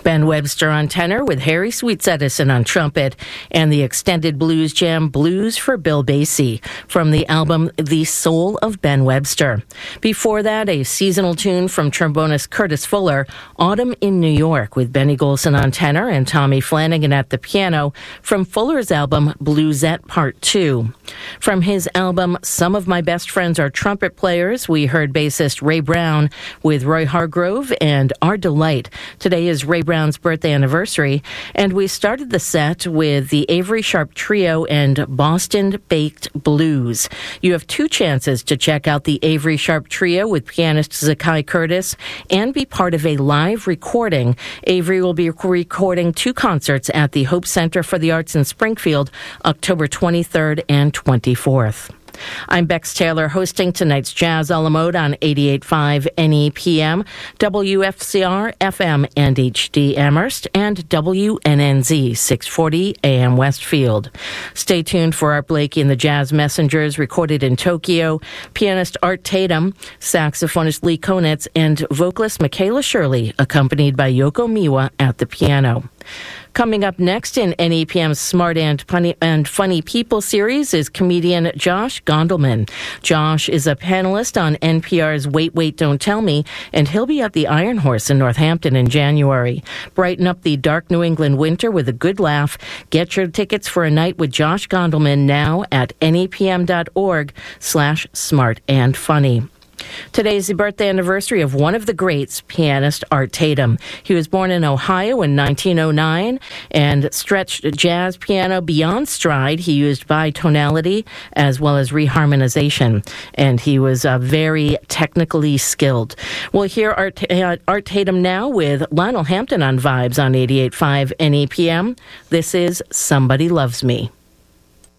Ben Webster on tenor with Harry Sweets Edison on trumpet, and the extended blues jam Blues for Bill Basie from the album The Soul of Ben Webster. Before that, a seasonal tune from trombonist Curtis Fuller, Autumn in New York, with Benny Golson on tenor and Tommy Flanagan at the piano from Fuller's album Bluesette Part 2. From his album Some of My Best Friends Are Trumpet Players, we heard bassist Ray Brown with Roy Hargrove and Our Delight. Today is Ray Brown's birthday anniversary, and we started the set with the Avery Sharp Trio and Boston Baked Blues. You have two chances to check out the Avery Sharp Trio with pianist Zakai Curtis and be part of a live recording. Avery will be recording two concerts at the Hope Center for the Arts in Springfield, October 23rd and 24th. I'm Bex Taylor, hosting tonight's Jazz a la Mode on 88.5 NEPM, WFCR FM and HD Amherst, and WNNZ 640 AM Westfield. Stay tuned for Art Blakey and the Jazz Messengers, recorded in Tokyo, pianist Art Tatum, saxophonist Lee Konitz, and vocalist Michaela Shirley, accompanied by Yoko Miwa at the piano. Coming up next in NEPM's Smart and Funny People series is comedian Josh Gondelman. Josh is a panelist on NPR's Wait, Wait, Don't Tell Me, and he'll be at the Iron Horse in Northampton in January. Brighten up the dark New England winter with a good laugh. Get your tickets for a night with Josh Gondelman now at nepm.org/smartandfunny. Today is the birthday anniversary of one of the greats, pianist Art Tatum. He was born in Ohio in 1909 and stretched jazz piano beyond stride. He used bitonality as well as reharmonization, and he was very technically skilled. We'll hear Art Tatum now with Lionel Hampton on Vibes on 88.5 NEPM. This is Somebody Loves Me.